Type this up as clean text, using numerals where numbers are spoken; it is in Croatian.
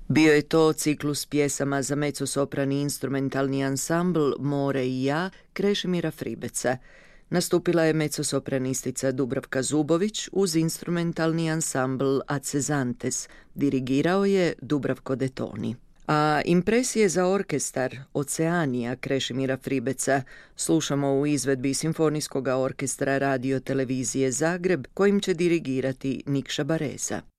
Bio je to ciklus pjesama za mezzosoprani instrumentalni ansambl More i ja Krešimira Fribeca. Nastupila je mezzosopranistica Dubravka Zubović uz instrumentalni ansambl Acezantes. Dirigirao je Dubravko Detoni. A impresije za orkestar Oceanija Krešimira Fribeca slušamo u izvedbi Simfonijskog orkestra Radio Televizije Zagreb, kojim će dirigirati Nikša Bareza.